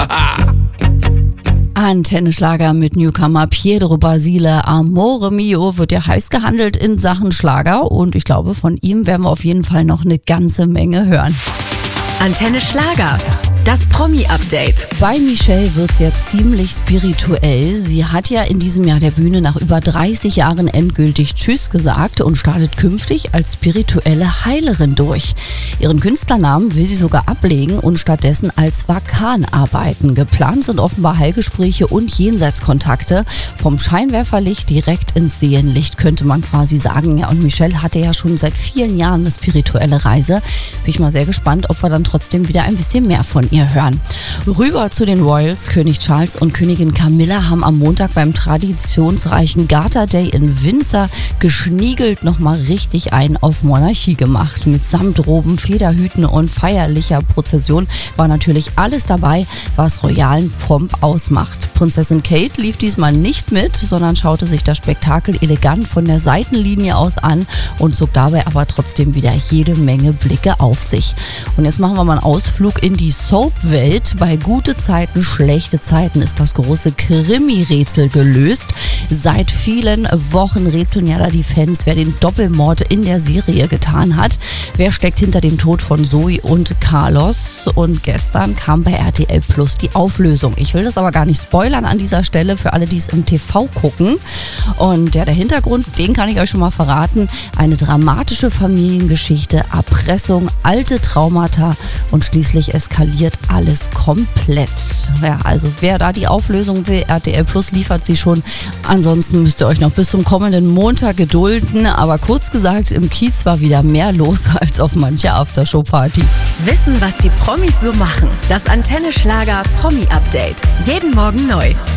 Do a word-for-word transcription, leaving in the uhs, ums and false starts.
Antenne-Schlager mit Newcomer Pietro Basile. Amore Mio wird ja heiß gehandelt in Sachen Schlager und ich glaube, von ihm werden wir auf jeden Fall noch eine ganze Menge hören. Antenne Schlager, das Promi-Update. Bei Michelle wird's jetzt ziemlich spirituell. Sie hat ja in diesem Jahr der Bühne nach über dreißig Jahren endgültig Tschüss gesagt und startet künftig als spirituelle Heilerin durch. Ihren Künstlernamen will sie sogar ablegen und stattdessen als Vakan arbeiten. Geplant sind offenbar Heilgespräche und Jenseitskontakte. Vom Scheinwerferlicht direkt ins Seelenlicht, könnte man quasi sagen. Ja, und Michelle hatte ja schon seit vielen Jahren eine spirituelle Reise. Bin ich mal sehr gespannt, ob wir dann trotzdem wieder ein bisschen mehr von ihr hören. Rüber zu den Royals. König Charles und Königin Camilla haben am Montag beim traditionsreichen Garter Day in Windsor geschniegelt nochmal richtig ein auf Monarchie gemacht. Mit Samtroben, Federhüten und feierlicher Prozession war natürlich alles dabei, was royalen Pomp ausmacht. Prinzessin Kate lief diesmal nicht mit, sondern schaute sich das Spektakel elegant von der Seitenlinie aus an und zog dabei aber trotzdem wieder jede Menge Blicke auf sich. Und jetzt machen wir mal einen Ausflug in die Soap-Welt. Bei gute Zeiten, schlechte Zeiten ist das große Krimi-Rätsel gelöst. Seit vielen Wochen rätseln ja da die Fans, wer den Doppelmord in der Serie getan hat. Wer steckt hinter dem Tod von Zoe und Carlos? Und gestern kam bei R T L Plus die Auflösung. Ich will das aber gar nicht spoilern an dieser Stelle für alle, die es im T V gucken. Und ja, der Hintergrund, den kann ich euch schon mal verraten. Eine dramatische Familiengeschichte, Erpressung, alte Traumata und schließlich eskaliert alles komplett. Ja, also wer da die Auflösung will, R T L Plus liefert sie schon. Ansonsten müsst ihr euch noch bis zum kommenden Montag gedulden. Aber kurz gesagt, im Kiez war wieder mehr los als auf mancher Aftershow-Party. Wissen, was die Promis so machen. Das Antenne Schlager Promi-Update. Jeden Morgen neu.